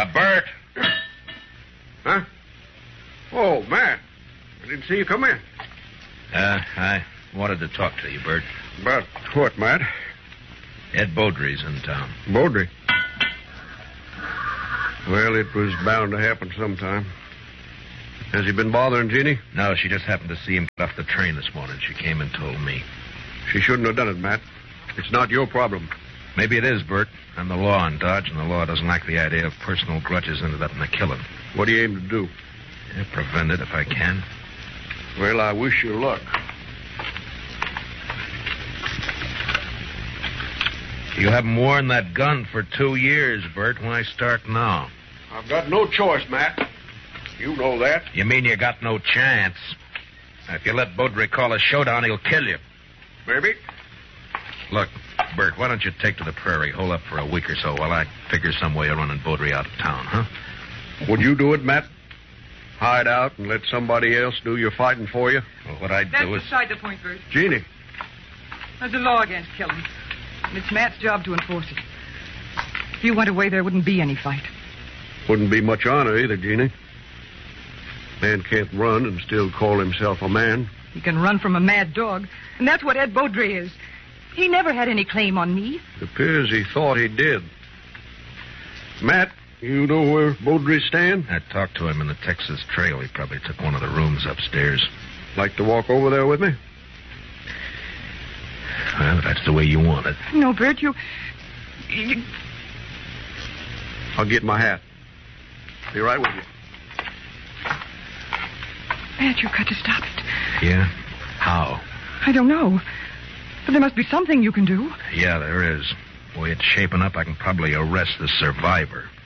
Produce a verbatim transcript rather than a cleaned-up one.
Bert. Huh? Oh, Matt. I didn't see you come in. Uh, I wanted to talk to you, Bert. About what, Matt? Ed Beaudry's in town. Beaudry. Well, it was bound to happen sometime. Has he been bothering Jeannie? No, she just happened to see him get off the train this morning. She came and told me. She shouldn't have done it, Matt. It's not your problem. Maybe it is, Bert. I'm the law in Dodge, and the law doesn't like the idea of personal grudges ended up in a killing. What do you aim to do? Yeah, prevent it if I can. Well, I wish you luck. You haven't worn that gun for two years, Bert. Why start now? I've got no choice, Matt. You know that. You mean you got no chance? If you let Beaudry call a showdown, he'll kill you. Maybe. Look, Bert, why don't you take to the prairie, hole up for a week or so while I figure some way of running Beaudry out of town, huh? Would you do it, Matt? Hide out and let somebody else do your fighting for you? Well, what I'd That's do is... beside the point, Bert. Jeannie. There's a law against killing. And it's Matt's job to enforce it. If you went away, there wouldn't be any fight. Wouldn't be much honor either, Jeannie. Man can't run and still call himself a man. He can run from a mad dog. And that's what Ed Beaudry is. He never had any claim on me. It appears he thought he did. Matt, you know where Beaudry stands? I talked to him in the Texas Trail. He probably took one of the rooms upstairs. Like to walk over there with me? Well, if that's the way you want it. No, Bert, you... you... I'll get my hat. Be right with you. Matt, you've got to stop it. Yeah? How? I don't know. But there must be something you can do. Yeah, there is. The way it's shaping up, I can probably arrest the survivor.